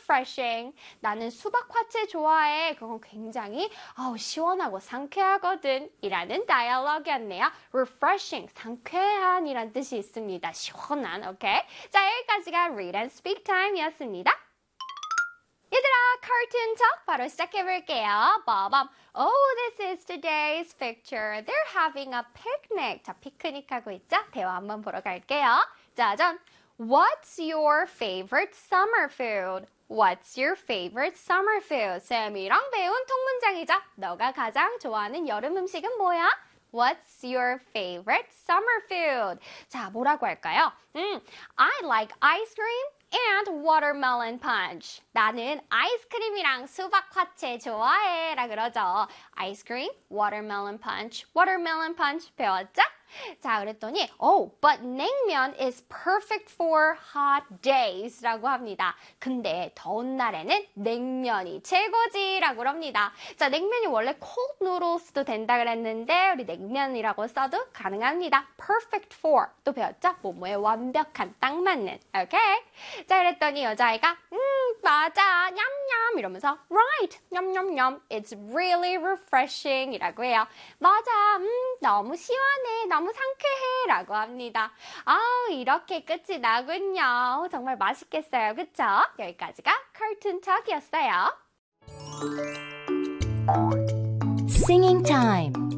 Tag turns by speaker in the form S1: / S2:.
S1: refreshing. 나는 수박 화채 좋아해. 그건 굉장히 시원하고 상쾌하거든. 이라는 다이얼로그였네요. refreshing, 상쾌한이란 뜻이 있습니다. 시원한, 오케이? 자, 여기까지가 read and speak time이었습니다. 얘들아, cartoon talk 바로 시작해볼게요. 빠밤. Oh, this is today's picture. They're having a picnic. 자, 피크닉 하고 있죠? 대화 한번 보러 갈게요. 짜잔. What's your favorite summer food? What's your favorite summer food? 쌤이랑 배운 통문장이죠. 너가 가장 좋아하는 여름 음식은 뭐야? What's your favorite summer food? 자, 뭐라고 할까요? I like ice cream and watermelon punch. 나는 아이스크림이랑 수박 화채 좋아해. 라 그러죠. 아이스크림, watermelon punch 배웠죠? 자, 그랬더니 but 냉면 is perfect for hot days 라고 합니다. 근데 더운 날에는 냉면이 최고지 라고 합니다. 자, 냉면이 원래 cold noodles도 된다 그랬는데 우리 냉면이라고 써도 가능합니다. perfect for 또 배웠죠? 뭐뭐에 완벽한, 딱 맞는. 오케이? 자, 그랬더니 여자아이가 맞아, 냠냠 이러면서 right, 냠냠냠, it's really refreshing 이라고 해요. 맞아, 너무 시원해, 너무 상쾌해 라고 합니다. 이렇게 끝이 나군요. 정말 맛있겠어요, 그쵸? 여기까지가 cartoon talk이었어요.
S2: Singing time.